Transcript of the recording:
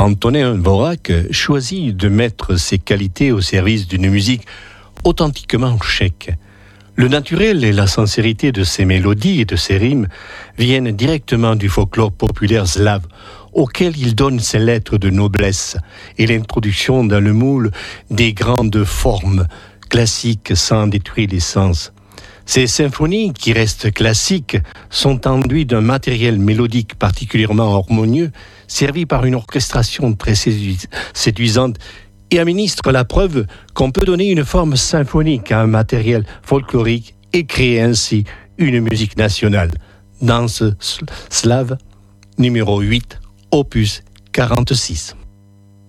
Antonin Dvorak choisit de mettre ses qualités au service d'une musique authentiquement tchèque. Le naturel et la sincérité de ses mélodies et de ses rimes viennent directement du folklore populaire slave, auquel il donne ses lettres de noblesse et l'introduction dans le moule des grandes formes classiques sans détruire l'essence. Ces symphonies, qui restent classiques, sont enduites d'un matériel mélodique particulièrement harmonieux, servi par une orchestration très séduisante et administre la preuve qu'on peut donner une forme symphonique à un matériel folklorique et créer ainsi une musique nationale. Danse slave, numéro 8, opus 46.